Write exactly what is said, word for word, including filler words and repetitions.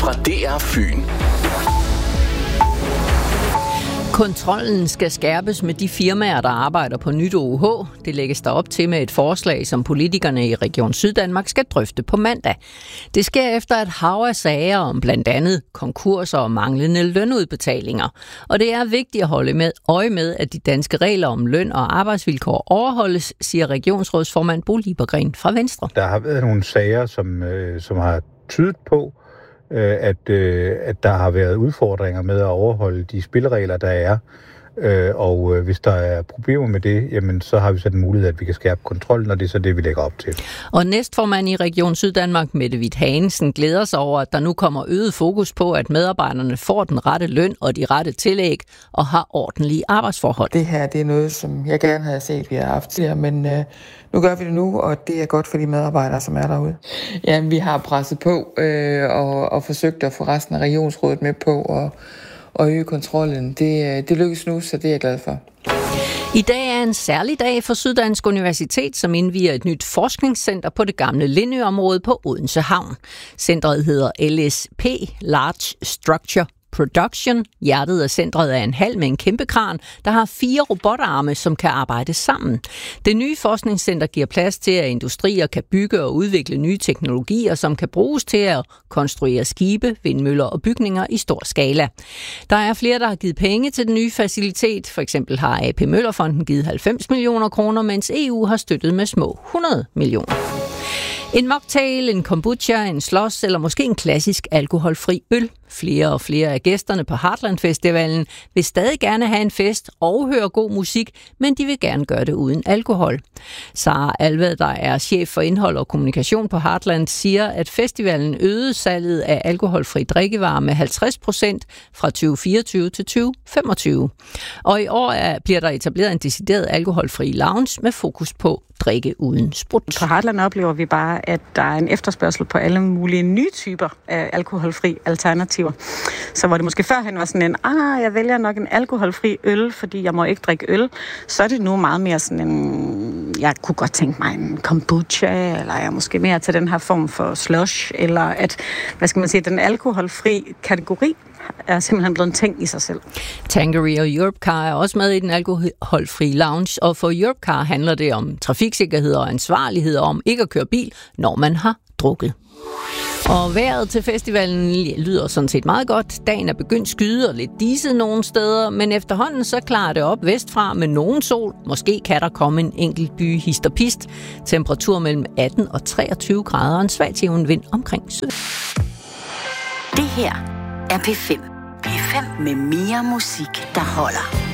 fra D R Fyn. Kontrollen skal skærpes med de firmaer, der arbejder på nyt O H. Det lægges der op til med et forslag, som politikerne i Region Syddanmark skal drøfte på mandag. Det sker efter et hav af sager om blandt andet konkurser og manglende lønudbetalinger. Og det er vigtigt at holde med øje med, at de danske regler om løn og arbejdsvilkår overholdes, siger regionsrådsformand Bo Liebergreen fra Venstre. Der har været nogle sager, som, øh, som har tydet på, At, øh, at der har været udfordringer med at overholde de spilleregler, der er. Øh, og øh, hvis der er problemer med det, jamen, så har vi så den mulighed, at vi kan skærpe kontrollen, og det er så det, vi lægger op til. Og næstformand i Region Syddanmark, Mette Hvidt Hansen, glæder sig over, at der nu kommer øget fokus på, at medarbejderne får den rette løn og de rette tillæg og har ordentlige arbejdsforhold. Det her det er noget, som jeg gerne havde set, vi har haft tidligere, men øh, nu gør vi det nu, og det er godt for de medarbejdere, som er derude. Ja, vi har presset på øh, og, og forsøgt at få resten af regionsrådet med på og og øge kontrollen. Det, det lykkes nu, så det er jeg glad for. I dag er en særlig dag for Syddansk Universitet, som indvier et nyt forskningscenter på det gamle Lindø-område på Odense Havn. Centret hedder L S P, Large Structure Production. Hjertet af centret er en hal med en kæmpe kran, der har fire robotarme, som kan arbejde sammen. Det nye forskningscenter giver plads til, at industrier kan bygge og udvikle nye teknologier, som kan bruges til at konstruere skibe, vindmøller og bygninger i stor skala. Der er flere, der har givet penge til den nye facilitet. For eksempel har A P Møller-fonden givet halvfems millioner kroner, mens E U har støttet med små hundrede millioner. En mocktail, en kombucha, en slås eller måske en klassisk alkoholfri øl. Flere og flere af gæsterne på Heartland Festivalen vil stadig gerne have en fest og høre god musik, men de vil gerne gøre det uden alkohol. Sara Alvad, der er chef for indhold og kommunikation på Heartland, siger, at festivalen øgede salget af alkoholfri drikkevarer med halvtreds procent fra tyve fireogtyve til tyve femogtyve. Og i år er, bliver der etableret en decideret alkoholfri lounge med fokus på drikke uden sprut. På Heartland oplever vi bare, at der er en efterspørgsel på alle mulige nye typer af alkoholfri alternativer. Så hvor det måske førhen var sådan en, ah, jeg vælger nok en alkoholfri øl, fordi jeg må ikke drikke øl, så er det nu meget mere sådan en, jeg kunne godt tænke mig en kombucha, eller jeg måske mere til den her form for slush, eller at, hvad skal man sige, den alkoholfri kategori er simpelthen blevet en ting i sig selv. Tangery og Europcar er også med i den alkoholfri lounge, og for Europcar handler det om trafiksikkerhed og ansvarlighed om ikke at køre bil, når man har drukket. Og vejret til festivalen lyder sådan set meget godt. Dagen er begyndt skyde og lidt diset nogle steder, men efterhånden så klarer det op vestfra med nogen sol. Måske kan der komme en enkelt by hist og pist. Temperatur mellem atten og treogtyve grader og en svag til vind omkring syd. Det her er P fem. P fem med mere musik, der holder.